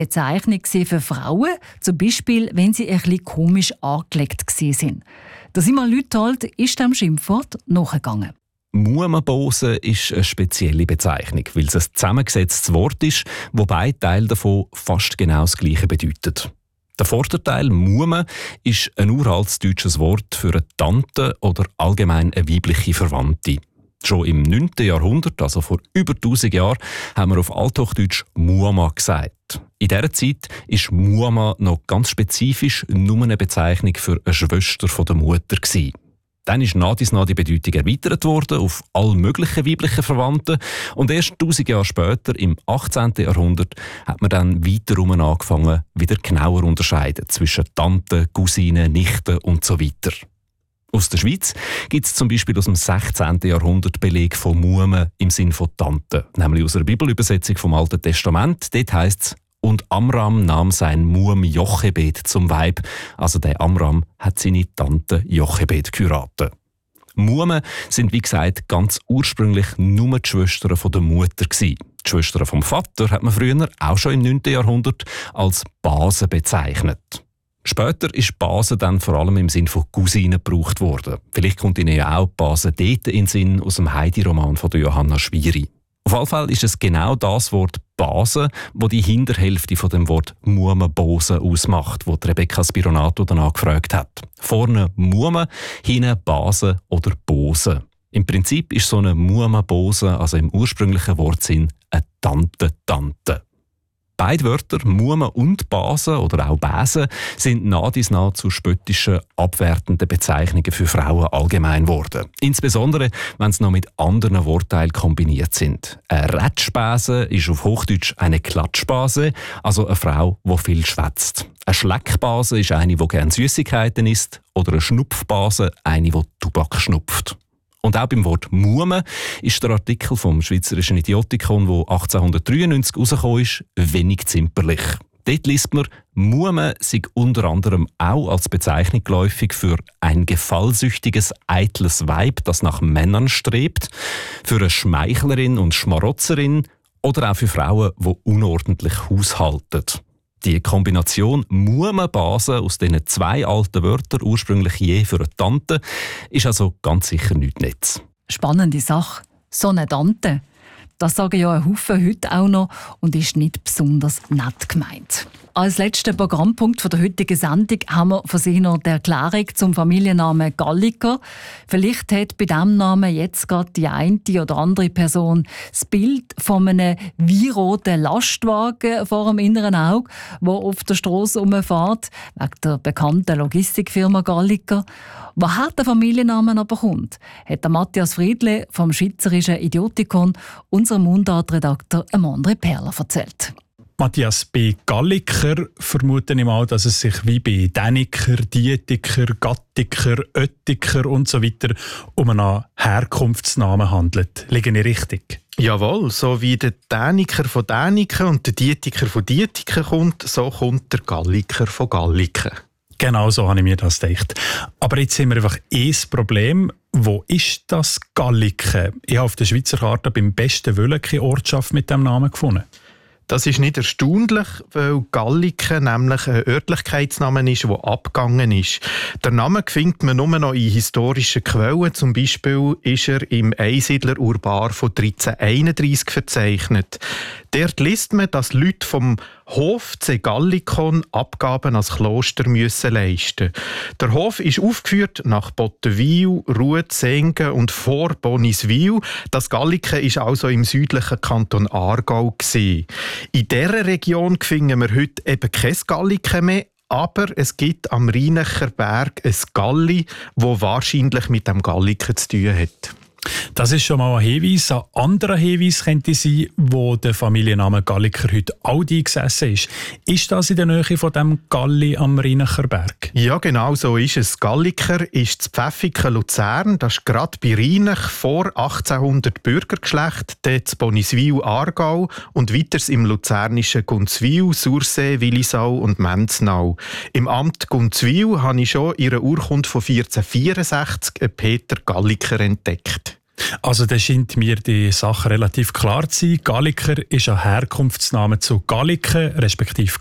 Bezeichnung für Frauen, zum Beispiel, wenn sie ein bisschen komisch angelegt waren. Der Simon Lüthold ist dem Schimpfwort nachgegangen. Mumenbose ist eine spezielle Bezeichnung, weil es ein zusammengesetztes Wort ist, wo beide Teile davon fast genau das Gleiche bedeuten. Der Vorderteil Mume ist ein uraltes deutsches Wort für eine Tante oder allgemein eine weibliche Verwandte. Schon im 9. Jahrhundert, also vor über 1000 Jahren, haben wir auf Althochdeutsch Muama gesagt. In dieser Zeit war Muama noch ganz spezifisch nur eine Bezeichnung für eine Schwester von der Mutter gewesen. Dann ist nach die Bedeutung erweitert worden auf alle möglichen weiblichen Verwandten. Und erst 1000 Jahre später, im 18. Jahrhundert, hat man dann weiterum angefangen, wieder genauer unterscheiden zwischen Tanten, Cousinen, Nichten und so weiter. Aus der Schweiz gibt es zum Beispiel aus dem 16. Jahrhundert Beleg von Mume im Sinn von Tante, nämlich aus einer Bibelübersetzung vom Alten Testament. Dort heisst es: Und Amram nahm sein Muam Jochebed zum Weib. Also der Amram hat seine Tante Jochebed geheiratet. Muame sind, wie gesagt, ganz ursprünglich nur die Schwestern von der Mutter gewesen. Die Schwestern vom Vater hat man früher, auch schon im 9. Jahrhundert, als Base bezeichnet. Später ist Base dann vor allem im Sinn von Cousine gebraucht worden. Vielleicht kommt Ihnen ja auch Base dort in den Sinn aus dem Heidi-Roman von Johanna Schwiri. Auf jeden Fall ist es genau das Wort Base, das die Hinterhälfte von dem Wort Mumenbose ausmacht, wo Rebecca Spironato danach gefragt hat. Vorne Mume, hinten Base oder Bose. Im Prinzip ist so eine Mumenbose, also im ursprünglichen Wortsinn, eine Tante. Beide Wörter, Mume und Base oder auch Bäse, sind nah zu spöttischen, abwertenden Bezeichnungen für Frauen allgemein geworden. Insbesondere, wenn sie noch mit anderen Wortteilen kombiniert sind. Eine Rätschbäse ist auf Hochdeutsch eine Klatschbase, also eine Frau, die viel schwätzt. Eine Schleckbase ist eine, die gerne Süßigkeiten isst, oder eine Schnupfbase, eine, die Tubak schnupft. Und auch beim Wort Mume ist der Artikel vom Schweizerischen Idiotikon, der 1893 herausgekommen ist, wenig zimperlich. Dort liest man, Mume sei unter anderem auch als Bezeichnung geläufig für ein gefallsüchtiges, eitles Weib, das nach Männern strebt, für eine Schmeichlerin und Schmarotzerin oder auch für Frauen, die unordentlich haushalten. Die Kombination Mumenbase aus diesen zwei alten Wörtern, ursprünglich je für eine Tante, ist also ganz sicher nichts Nettes. Spannende Sache. So eine Tante. Das sagen ja ein Haufen heute auch noch und ist nicht besonders nett gemeint. Als letzten Programmpunkt der heutigen Sendung haben wir für Sie noch die Erklärung zum Familiennamen Galliker. Vielleicht hat bei diesem Namen jetzt gerade die eine oder andere Person das Bild von einem weinroten Lastwagen vor dem inneren Auge, der auf der Strasse herumfährt, wegen der bekannten Logistikfirma Galliker. Woher der Familiennamen aber kommt, hat der Matthias Friedle vom Schweizerischen Idiotikon unserem Mundartredakteur Amandre Perler erzählt. Matthias, bei Galliker vermute ich mal, dass es sich wie bei Däniker, Dietiker, Gattiker, Oettiker und so weiter um einen Herkunftsnamen handelt. Liege ich richtig? Jawohl, so wie der Däniker von Däniken und der Dietiker von Dietiken kommt, so kommt der Galliker von Galliken. Genau so habe ich mir das gedacht. Aber jetzt haben wir einfach ein Problem. Wo ist das Galliken? Ich habe auf der Schweizer Karte beim besten Willen keine Ortschaft mit diesem Namen gefunden. Das ist nicht erstaunlich, weil Galliken nämlich ein Örtlichkeitsname ist, der abgegangen ist. Der Name findet man nur noch in historischen Quellen. Zum Beispiel ist er im Einsiedler-Urbar von 1331 verzeichnet. Dort liest man, dass Leute vom Hof zu Gallikon Abgaben als Kloster müssen leisten. Der Hof ist aufgeführt nach Bottenwil, Ruezengen und vor Boniswil. Das Galliken ist also im südlichen Kanton Aargau gewesen. In dieser Region finden wir heute eben kein Galliken mehr, aber es gibt am Rheinacher Berg ein Galli, das wahrscheinlich mit dem Galliken zu tun hat. Das ist schon mal ein Hinweis. Ein anderer Hinweis könnte sein, wo der Familienname Galliker heute auch eingesessen ist. Ist das in der Nähe von dem Galli am Rheinacher Berg? Ja, genau so ist es. Galliker ist das Pfäffiken Luzern. Das ist gerade bei Rheinach vor 1800 Bürgergeschlecht, dort zu Boniswil, Aargau und weiters im luzernischen Gunzwil, Sursee, Willisau und Menznau. Im Amt Gunzwil habe ich schon in einer Urkunde von 1464 einen Peter Galliker entdeckt. Also da scheint mir die Sache relativ klar zu sein. Galliker ist ein Herkunftsname zu Galliken, respektive